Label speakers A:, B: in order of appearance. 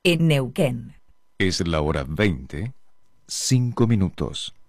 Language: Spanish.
A: en Neuquén.
B: Es la hora 20, 5 minutos.